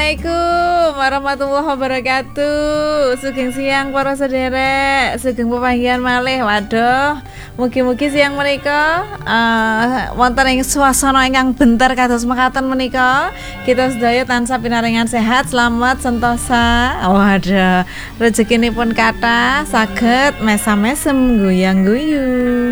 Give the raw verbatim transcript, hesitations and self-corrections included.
Assalamualaikum warahmatullahi wabarakatuh. Sugeng siang para sederek, sugeng pepanggihan malih. Waduh, mugi-mugi siang menika uh, wonten ing swasana ingkang bentar kados mekaten menika. Kita sedaya tansah pinaringan sehat, selamat sentosa. Waduh, rezekinipun kathah saged mesam-mesem guyang-guyu.